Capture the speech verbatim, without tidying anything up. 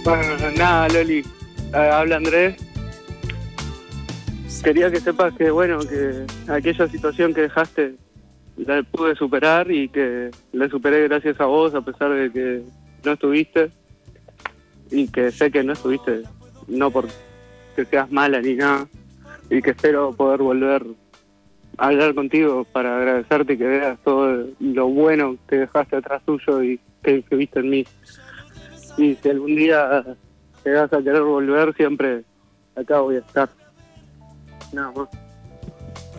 Bueno, nada, Loli. Eh, habla Andrés. Quería que sepas que, bueno, que aquella situación que dejaste la pude superar y que la superé gracias a vos, a pesar de que no estuviste. Y que sé que no estuviste, no porque seas mala ni nada. Y que espero poder volver a hablar contigo para agradecerte y que veas todo lo bueno que dejaste atrás tuyo y que, que viste en mí. Y si algún día llegas a querer volver, siempre acá voy a estar. Nada más.